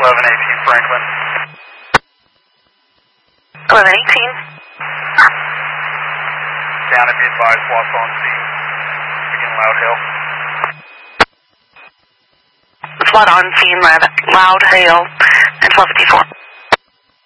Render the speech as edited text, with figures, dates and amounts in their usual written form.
1118 Franklin. 1118. Down and be advised, lost on scene. Begin loud hail. Flood on scene, loud hail, and 1254.